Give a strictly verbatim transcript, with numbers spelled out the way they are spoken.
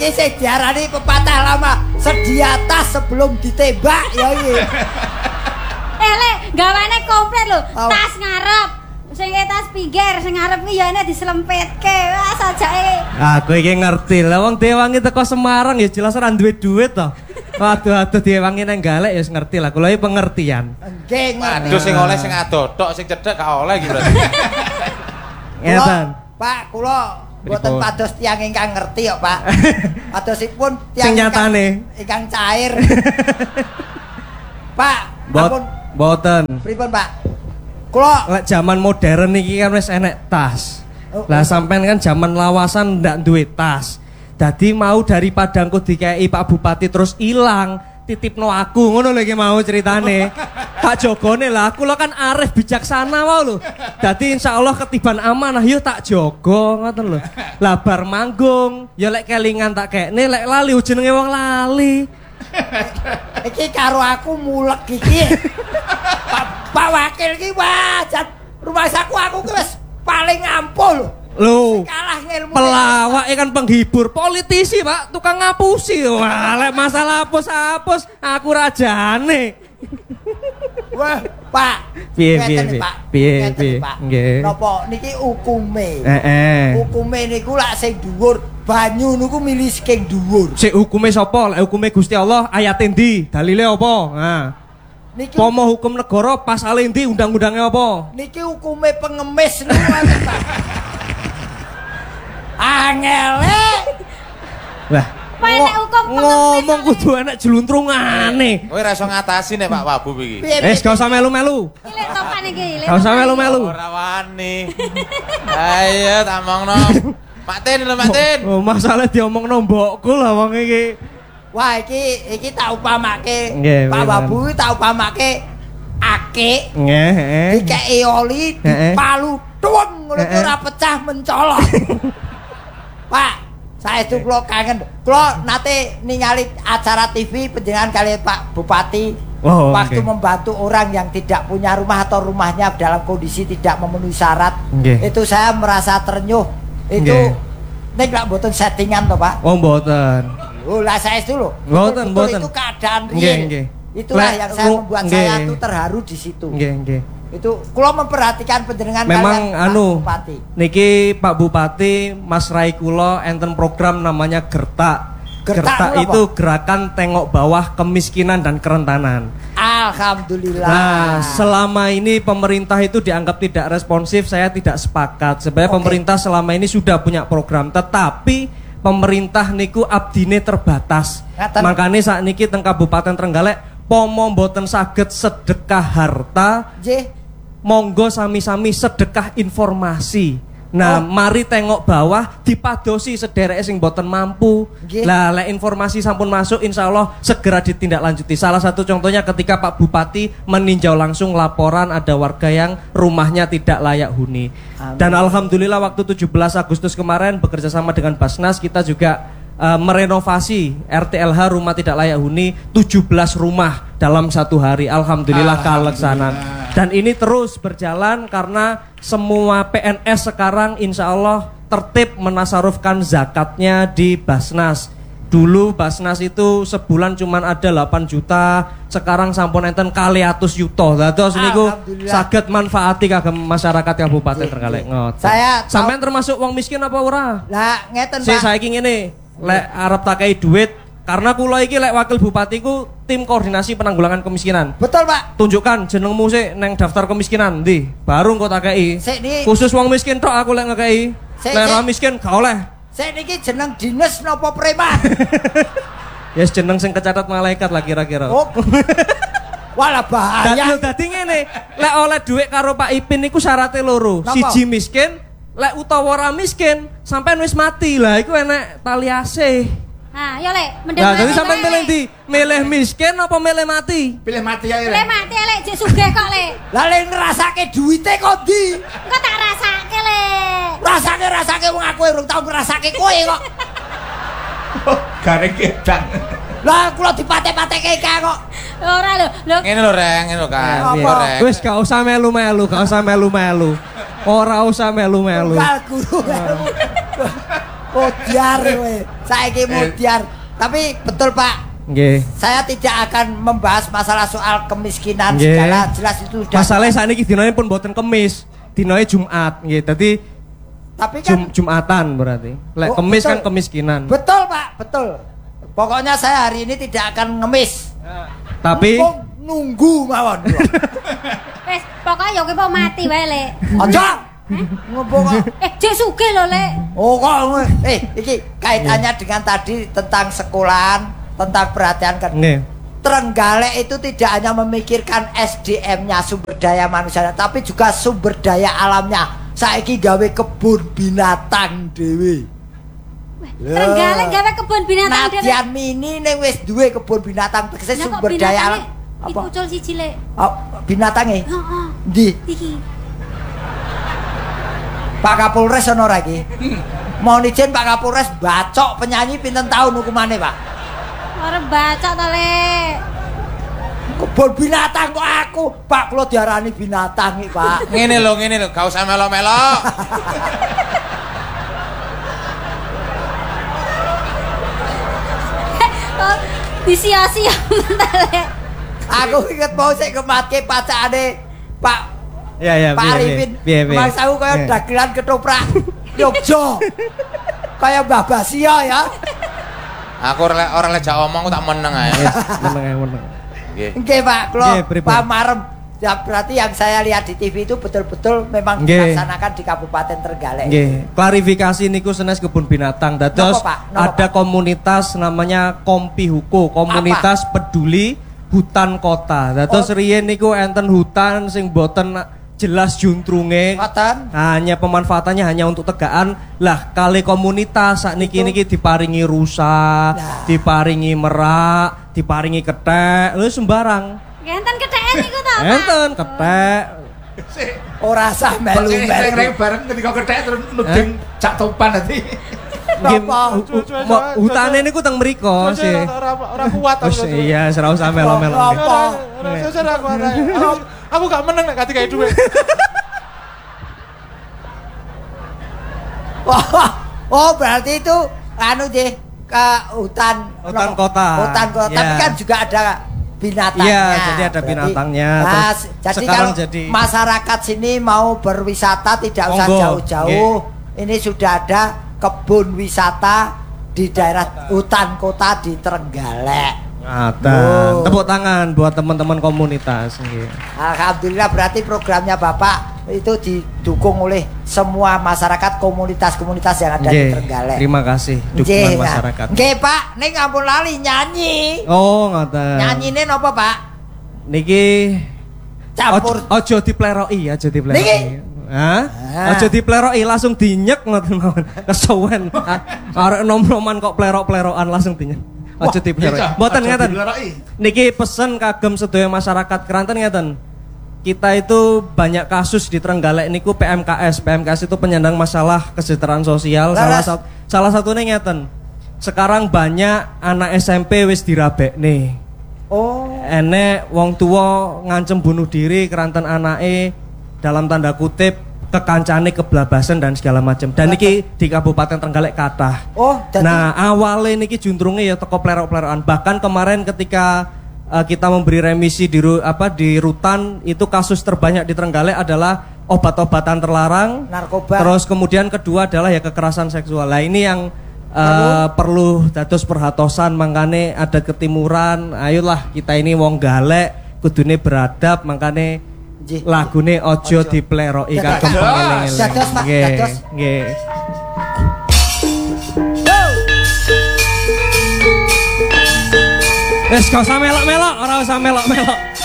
iki sing diarani pepatah lama, sedia tas sebelum ditembak ya iki. Eh lek gawane komplit lho, tas ngarep. Sing tas pinggir, sing ngarep ki ya nek diselempetke. Wah sajake. Aku iki ngerti. Lah wong Dewangi teko Semarang ya jelas ora duwe duit to. Waduh-aduh Dewangi nang Galek ya wis ngerti lah. Kula iki pengertian. Nggih ngerti. Aduh sing oleh sing ado tok, sing cedhek gak oleh iki berarti. Ngeten. Pak, kula mboten pados tiyang ingkang ngerti kok, Pak. Padosipun sing nyatane ingkang cair. Pak, ampun mboten. Pripun, Pak? Kula lek zaman modern iki kan wis enek tas. Lah sampean kan zaman lawasan ndak duwe tas. Dadi mau daripada engko dikeki Pak Bupati terus ilang, titipno aku ngono lho iki mau ceritane. Tak jogone lah aku lo kan arif bijaksana wae lho. Dadi insyaallah ketiban amanah yo tak jogo ngoten lho. Lah bar manggung ya lek kelingan tak kekne lek lali jenenge wong lali. Iki karo aku mulek iki. Pak, Pak Wakil iki wajan rumah saku aku ki wis paling ampuh lho. Lho, kalah ngilmu. Pelawak kan penghibur, politisi Pak, tukang ngapusi. Wah, lek masalah hapus-hapus aku rajane. Wah, Pak. Piye piye Pak? Piye piye? Nggih. Napa niki hukume? Heeh. Hukume niku lak sing dhuwur, banyu niku milih sing dhuwur. Sik hukume sapa? Lek hukume Gusti Allah ayat endi? Dalile apa? Nah. Niki pomo hukum negara pasal endi? Undang-undange apa? Niki hukume pengemis niku Pak. Angele. Lah, ngomong kudu enak jeluntrungane. Kowe ora iso ngatasi nek Pak Wabu iki. Wis gak usah melu-melu. Iki topan iki. Gak usah melu-melu. Ora wani. Ayo tak omongno. Mak Tin lho Mak Tin. Oh, masalah diomongno mbokku lah wong iki. Wah, iki iki tak upamake. Nggih, Pak Wabu tak upamake akik. Nggih, heeh. Dikeki oli dipalu tuweng ngono ora pecah mencolok. Pak, saestu kula kangen. Kula nate ningali acara T V panjenengan kali Pak Bupati oh, waktu okay. membantu orang yang tidak punya rumah atau rumahnya dalam kondisi tidak memenuhi syarat. Okay. Itu saya merasa ternyuh. Itu nek lak mboten settingan to, Pak? Oh, mboten. Oh, lah saestu lho. Mboten, mboten. Itu keadaan real. Nggih, nggih. Itulah yang saya membuat nge. saya tuh terharu di situ. Nggih, nggih. Itu kula memperhatikan panjenengan memang anu Pak Bupati. Niki Pak Bupati Mas Rai kula enten program namanya Gertak. Gertak, Gertak itu apa? gerakan tengok bawah kemiskinan dan kerentanan. Alhamdulillah. Nah, selama ini pemerintah itu dianggap tidak responsif, saya tidak sepakat. Sebenarnya okay. pemerintah selama ini sudah punya program, tetapi pemerintah niku abdine terbatas. Ngatan. Makanya saat niki teng Kabupaten Trenggalek pomo mboten saged sedekah harta. Nggih. Monggo sami-sami sedekah informasi. Nah, oh. mari tengok bawah dipadosi sederek sing boten mampu. Okay. Lah lek informasi sampun masuk insyaallah segera ditindaklanjuti. Salah satu contohnya ketika Pak Bupati meninjau langsung laporan ada warga yang rumahnya tidak layak huni. Amin. Dan alhamdulillah waktu tujuh belas Agustus kemarin bekerja sama dengan Basnas kita juga Uh, merenovasi R T L H rumah tidak layak huni tujuh belas rumah dalam satu hari. Alhamdulillah, Alhamdulillah. Kaleksanan. Dan ini terus berjalan karena semua P N S sekarang insya Allah tertib menasarufkan zakatnya di Basnas. Dulu Basnas itu sebulan cuman ada delapan juta, sekarang sampun enten kali atus yuto. Lah terus niku saged manfaati kagem masyarakat Kabupaten Trenggalek ngot. Saya sampean termasuk wong miskin apa ora? Lah ngeten Pak. Si saiki ngene. Lek arep tak kei duit karena kula iki lek wakil bupati ku tim koordinasi penanggulangan kemiskinan. Betul, Pak. Tunjukkan jenengmu sik neng daftar kemiskinan ndi. Baru engko tak kei. Khusus wong miskin tok aku lek ngekei. Lek ora miskin gak oleh. Sik niki jeneng dinas napa preman? Yes, jeneng sing kecatat malaikat lah kira-kira. Oh. Walah bahaya. Dadi ngene, lek oleh duit karo Pak Ipin niku syaratnya loro. Siji miskin, lek utawa ora miskin, sampean wis mati lah, iku enek tali asih. Nah, ya lek, mending nah, jadi sampean milih ndi? Milih miskin apa milih mati? Pilih mati ae. Pilih mati lek, jek sugih kok lek. Lah lek ngrasake duwite kok ndi? Engko tak rasake lek. Rasake rasake wong aku urung tau ngrasake kowe kok. Gareng kedang. Lah kula dipate-pateke iki kok. Ora lho, lho. Ngene lho, Reng, ngene lho kan. Wis gak usah melu-melu, gak usah melu-melu. Ora usah melu-melu. Enggak guru. Modiar kowe. Saiki modiar. Tapi betul Pak. Nggih. Saya tidak akan membahas masalah soal kemiskinan Nggih. segala jelas itu sudah. Masalahnya saat ini dinanya pun boten kemis, dinanya Jumat, nggih. Tadi tapi kan Jum, Jumatan berarti. Lek Oh, kemis betul. kan kemiskinan. Betul Pak, betul. Pokoknya saya hari ini tidak akan ngemis. Tapi Mumpung nunggu mawon. Wes, pokoke yo kowe mati wae, Lek. Aja. Ngopo kok? Eh, jek sugih lho, Lek. Oh kok eh iki kaitannya dengan tadi tentang sekolahan, tentang perhatian kan. nggih. Trenggalek itu tidak hanya memikirkan S D M-nya, sumber daya manusianya, tapi juga sumber daya alamnya. Saiki gawe kebun binatang dhewe. Trenggalek gawe kebun binatang dhewe. Nadyan Mini ning wis duwe kebun binatang, tegese Lah kok sumber daya alam. binatange Apa? dikucul siji, Lek. Oh, binatange? Heeh. Ndi? Iki. Pak Kapolres ono ora iki? Mohon izin Pak Kapolres, bacok penyanyi pinten tahun hukumane, Pak? Ora baca to, Lek. Kebun binatang kok aku, Pak kula diarani binatang iki, Pak. Ngene lho, ngene lho, gak usah melo-melo. Oh, disia-sia bentar, Lek. Aku inget mau sik kematke pacakane Pak Ya ya, Pak piye, Arifin. piye, piye. Mas aku kaya Eh. dagelan ketoprak Yogyo. Kaya Mbah Basia ya. Aku ora ora lejak omong, aku tak meneng ae. Yes, meneng ae, meneng. Nggih. Nggih Pak, kula Nggih, pripun? pamarem. Ya berarti yang saya lihat di T V itu betul-betul memang Nggih. dilaksanakan di Kabupaten Trenggalek. Nggih, klarifikasi niku senes kebun binatang. Dados Napa, Pak? Napa, ada Pak? komunitas namanya Kompihuko, komunitas peduli hutan kota. Dados Oh. riyen niku enten hutan sing boten jelas juntrunge. Ngoten. Hanya pemanfaatannya hanya untuk tegaan. Lah kali komunitas sak niki Itu. niki diparingi rusa, Nah. diparingi merak, diparingi kethek, lho sembarang. Enten ketheken niku to, Pak. Enten kethek. Ora sah melu-melu. bareng ketika kethek terus nuding cak topan nanti. Nggih, Napa? hu- hu- mo- hutane niku teng mriko sih. Ora ora kuat Wis iya, ora usah melo-melo. Apa? Ora sesar aku ora. Aku- Aku gak meneng nek gak digawe dhuwit. Oh, oh berarti itu anu deh ke hutan Hutan no, kota. Hutan kota. Ya. Tapi kan juga ada binatangnya. Iya, jadi ada Berarti- binatangnya. Nah, Terus s- jadi sekarang kalau jadi- masyarakat sini mau berwisata tidak usah Monggo. jauh-jauh. Ini sudah ada kebun wisata di daerah hutan kota di Trenggalek. Ngatan. Oh. Tepuk tangan buat teman-teman komunitas nggih. Alhamdulillah berarti programnya Bapak itu didukung oleh semua masyarakat komunitas-komunitas yang ada di Nggih, Trenggalek. terima kasih Nggih, dukungan nah. masyarakat. Nggih, Pak, ning ampun lali nyanyi. Oh, ngoten. Nyanyine napa, Pak? Niki Campur. Ojo, ojo dipleroki, aja dipleroki. Niki? Hah? Ah. Ojo dipleroki langsung dinyek ngoten mawon. Kesuwen. Arek nom-noman kok plerok-plerokan langsung dinyek. Ojo dipleroki. Mboten ngeten. Niki pesen kagem sedaya masyarakat Keranten ngeten. Kita itu banyak kasus di Trenggalek niku P M K S. P M K S itu penyandang masalah kesejahteraan sosial. Salah Laras. satu salah satunya ngeten. Sekarang banyak anak S M P wis dirabekne. Oh. Enek wong tua ngancem bunuh diri keranten anake dalam tanda kutip kekancane keblabasan dan segala macam. Dan niki di Kabupaten Trenggalek kathah. Oh, jadi Nah, awalnya niki juntrunge ya teko plerok-plerokan. Bahkan kemarin ketika uh, kita memberi remisi di ru- apa di rutan itu kasus terbanyak di Trenggalek adalah obat-obatan terlarang. narkoba. Terus kemudian kedua adalah ya kekerasan seksual. Lah ini yang uh, perlu dados perhatosan mangkane adat ketimuran. Ayolah kita ini wong galek kudune beradab mangkane Nggih. lagune ojo Ojo. dipleroki Dados. kagem pengeling-eling. Dados, Pak, Nggih, dados. nggih. Wes gak usah melok-melok, ora usah melok-melok.